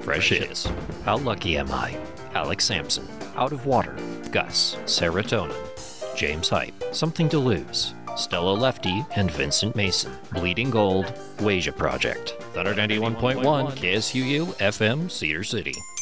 Fresh Hits. How Lucky Am I? Alex Sampson. Out of Water. Gus. Serotonin. James Hype. Something to Lose. Stella Lefty and Vincent Mason. Bleeding Gold. Wasia Project. Thunder 91.1 KSUU FM Cedar City.